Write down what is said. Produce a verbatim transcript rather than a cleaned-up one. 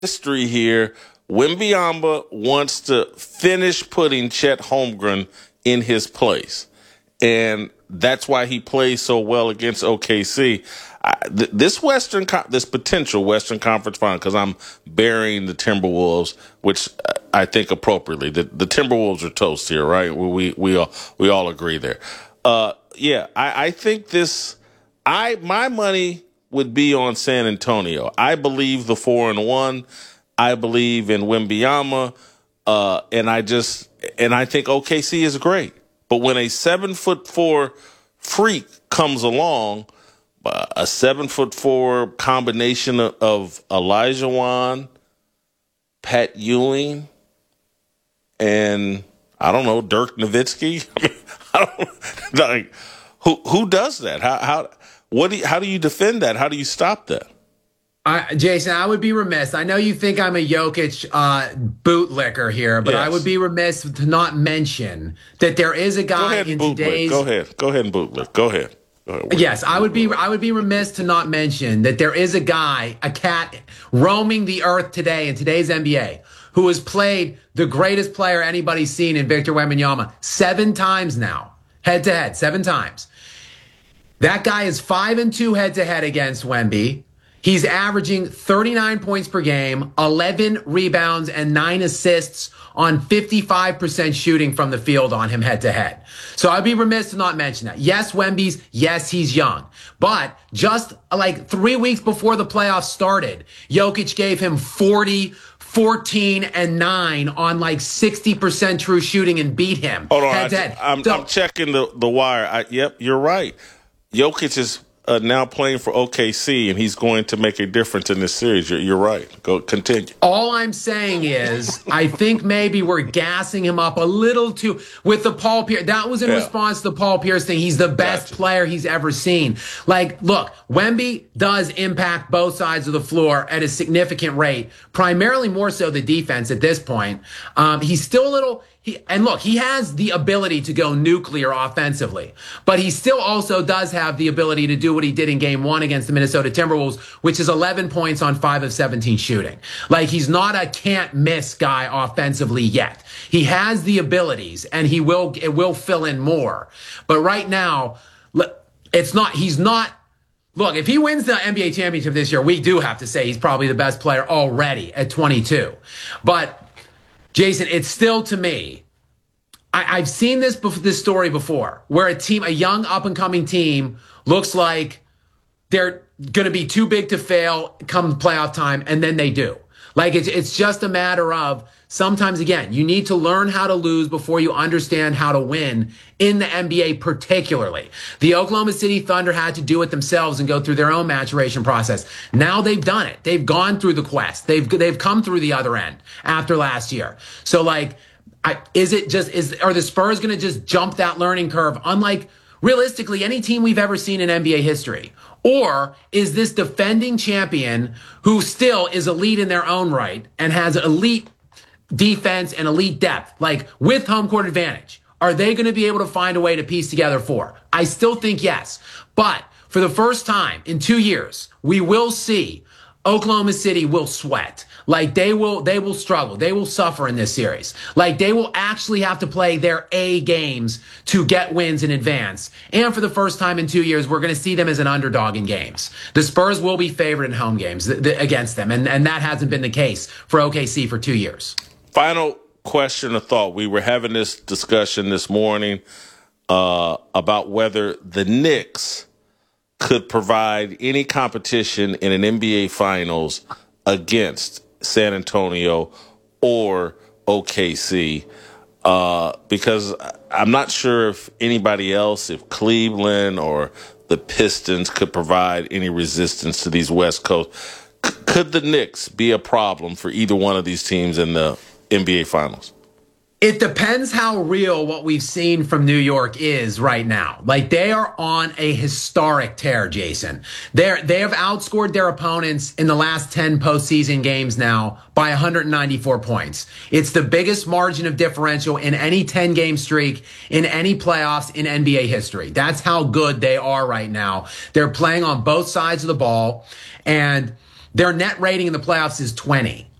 history here. Wembanyama wants to finish putting Chet Holmgren in his place, and that's why he plays so well against O K C. I, th- this Western, Co- this potential Western Conference final, because I'm burying the Timberwolves, which I think appropriately. The, the Timberwolves are toast here, right? We we we all we all agree there. Uh, yeah, I, I think this. I my money would be on San Antonio. I believe the four and one. I believe in Wembanyama, uh, and I just and I think O K C is great. But when a seven foot four freak comes along, uh, a seven foot four combination of, of Elijah Wan, Pat Ewing, and I don't know, Dirk Nowitzki. I mean, I don't like who who does that? How how what do you, how do you defend that? How do you stop that? I, Jason, I would be remiss. I know you think I'm a Jokic uh, bootlicker here, but yes. I would be remiss to not mention that there is a guy in today's. Go ahead, go ahead and bootlick. Go ahead. Go ahead. Yes, I would be. I would be remiss to not mention that there is a guy, a cat, roaming the earth today in today's N B A, who has played the greatest player anybody's seen in Victor Wembanyama seven times now, head to head, seven times. That guy is five and two head to head against Wemby. He's averaging thirty-nine points per game, eleven rebounds, and nine assists on fifty-five percent shooting from the field on him head to head. So I'd be remiss to not mention that. Yes, Wemby's, yes, he's young. But just like three weeks before the playoffs started, Jokic gave him forty, fourteen, and nine on like sixty percent true shooting and beat him Hold on, head to I, head. I'm, so, I'm checking the, the wire. I, yep, you're right. Jokic is Uh, now playing for O K C, and he's going to make a difference in this series. You're, you're right. Go continue. All I'm saying is, I think maybe we're gassing him up a little too with the Paul Pierce. That was in yeah. response to the Paul Pierce thing. He's the best gotcha. player he's ever seen. Like, look, Wemby does impact both sides of the floor at a significant rate, primarily more so the defense at this point. Um, he's still a little. He, and look, he has the ability to go nuclear offensively, but he still also does have the ability to do what he did in game one against the Minnesota Timberwolves, which is eleven points on five of seventeen shooting. Like, he's not a can't miss guy offensively yet. He has the abilities, and he will, it will fill in more. But right now, it's not, he's not, look, if he wins the N B A championship this year, we do have to say he's probably the best player already at twenty-two. But Jason, it's still, to me, I, I've seen this this story before, where a team, a young up-and-coming team, looks like they're going to be too big to fail come playoff time, and then they do. Like, it's it's just a matter of, sometimes, again, you need to learn how to lose before you understand how to win in the N B A particularly. The Oklahoma City Thunder had to do it themselves and go through their own maturation process. Now they've done it. They've gone through the quest. They've they've come through the other end after last year. So, like, I, is it just, is are the Spurs going to just jump that learning curve, unlike, realistically, any team we've ever seen in N B A history? Or is this defending champion who still is elite in their own right and has elite defense and elite depth, like with home court advantage, are they going to be able to find a way to piece together four? I still think yes. But for the first time in two years, we will see Oklahoma City will sweat. Like, they will, they will struggle. They will suffer in this series. Like, they will actually have to play their A games to get wins in advance. And for the first time in two years, we're going to see them as an underdog in games. The Spurs will be favored in home games th- th- against them. And, and that hasn't been the case for O K C for two years. Final question of thought. We were having this discussion this morning uh, about whether the Knicks could provide any competition in an N B A Finals against San Antonio or O K C, uh, because I'm not sure if anybody else, if Cleveland or the Pistons could provide any resistance to these West Coast. C- could the Knicks be a problem for either one of these teams in the N B A Finals? It depends how real what we've seen from New York is right now. Like, they are on a historic tear, Jason. They're, they have outscored their opponents in the last ten postseason games now by one hundred ninety-four points. It's the biggest margin of differential in any ten-game streak in any playoffs in N B A history. That's how good they are right now. They're playing on both sides of the ball, and Their net rating in the playoffs is twenty.